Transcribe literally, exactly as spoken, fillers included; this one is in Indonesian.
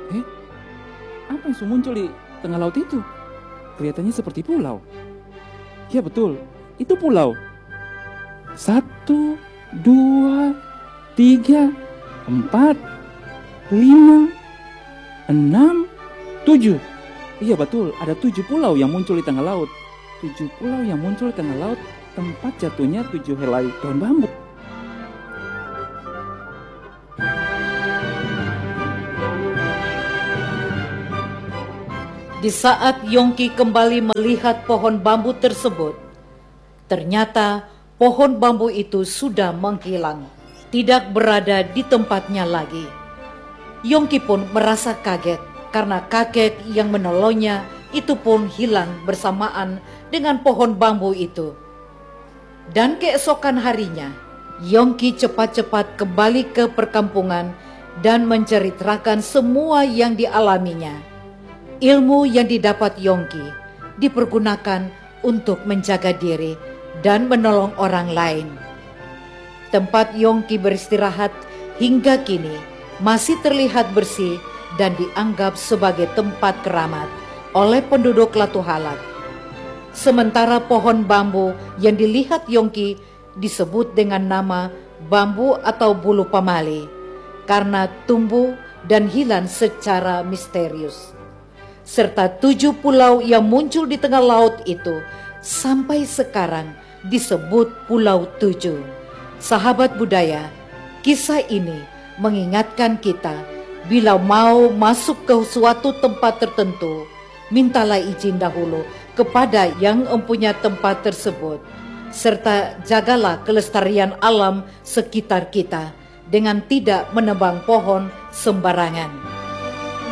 Eh, apa yang sudah muncul di tengah laut itu? Kelihatannya seperti pulau. Ya betul, itu pulau. Satu, dua, tiga, empat, lima, enam, tujuh. Iya betul, ada tujuh pulau yang muncul di tengah laut. Tujuh pulau yang muncul di tengah laut, tempat jatuhnya tujuh helai daun bambu. Di saat Yongki kembali melihat pohon bambu tersebut, ternyata pohon bambu itu sudah menghilang, tidak berada di tempatnya lagi. Yongki pun merasa kaget karena kakek yang menolongnya itu pun hilang bersamaan dengan pohon bambu itu. Dan keesokan harinya, Yongki cepat-cepat kembali ke perkampungan dan menceritakan semua yang dialaminya. Ilmu yang didapat Yongki dipergunakan untuk menjaga diri dan menolong orang lain. Tempat Yongki beristirahat hingga kini masih terlihat bersih dan dianggap sebagai tempat keramat oleh penduduk Latuhalat. Sementara pohon bambu yang dilihat Yongki disebut dengan nama bambu atau bulu pamali karena tumbuh dan hilang secara misterius. Serta tujuh pulau yang muncul di tengah laut itu sampai sekarang disebut Pulau Tujuh. Sahabat budaya, kisah ini mengingatkan kita bila mau masuk ke suatu tempat tertentu, mintalah izin dahulu kepada yang mempunyai tempat tersebut, serta jagalah kelestarian alam sekitar kita dengan tidak menebang pohon sembarangan.